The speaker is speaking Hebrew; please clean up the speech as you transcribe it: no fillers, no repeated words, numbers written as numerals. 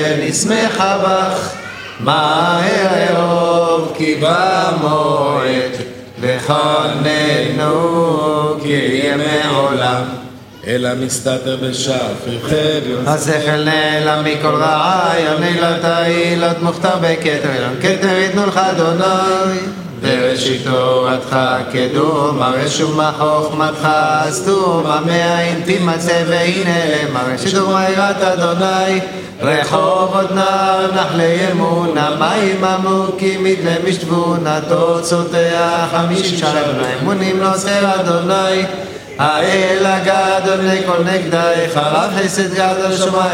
ונשמחה בך, מהר אהוב כי במועד, לכוננו כי ימי עולם. אלא מסתתר בשפך עליון. השכל נעלם מכל רעיון, נעלת עילות מוכתר בכתר עליון, כתר יתנו לך אדוני. בראשית תורתך קדום, הרשום חוכמתך סתום, המאין תימצא והנה למראשית ומאירת אדוני. רחובות נער נחלי אמונה, מים עמוקים מדלם משתבונה, תוצאותיה 50 שערי אדוני, אמונים נוסר אדוני. האל הגדול לכל נגדייך, רב חסד גדול שמיים